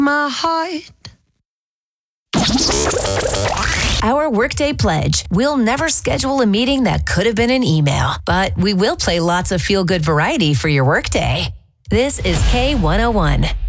my heart. Our Workday Pledge. We'll never schedule a meeting that could have been an email, but we will play lots of feel-good variety for your workday. This is K101.